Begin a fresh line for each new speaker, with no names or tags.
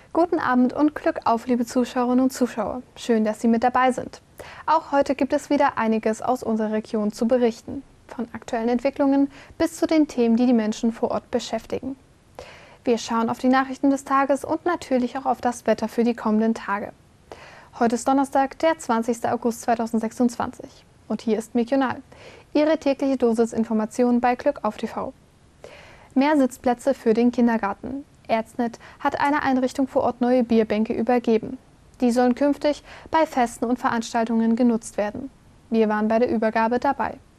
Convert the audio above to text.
Guten Abend und Glück auf, liebe Zuschauerinnen und Zuschauer. Schön, dass Sie mit dabei sind. Auch heute gibt es wieder einiges aus unserer Region zu berichten. Von aktuellen Entwicklungen bis zu den Themen, die die Menschen vor Ort beschäftigen. Wir schauen auf die Nachrichten des Tages und natürlich auch auf das Wetter für die kommenden Tage. Heute ist Donnerstag, der 20. August 2026. Und hier ist Mikional, Ihre tägliche Dosis Informationen bei Glück auf TV. Mehr Sitzplätze für den Kindergarten. Erznet hat einer Einrichtung vor Ort neue Bierbänke übergeben. Die sollen künftig bei Festen und Veranstaltungen genutzt werden. Wir waren bei der Übergabe dabei.